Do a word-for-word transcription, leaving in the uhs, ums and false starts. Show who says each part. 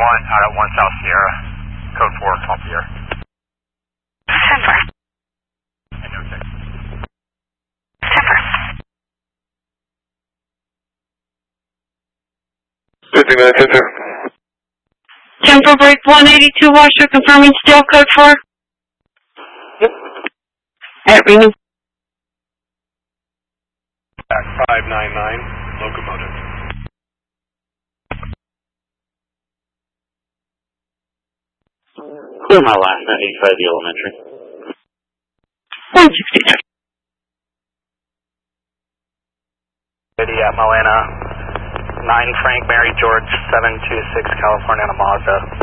Speaker 1: one out at one South Sierra, code four, twelve Sierra.
Speaker 2: Denver.
Speaker 1: And no check.
Speaker 2: Denver.
Speaker 3: fifty minutes into.
Speaker 2: Denver break one eighty-two, washer confirming still code four.
Speaker 3: Yep.
Speaker 2: At Reno.
Speaker 3: Back five nine nine, locomotive.
Speaker 4: Clear my last at eighty-five the elementary.
Speaker 2: one sixty-two.
Speaker 1: City at Milena, nine Frank Mary George, seven two six California Mazda.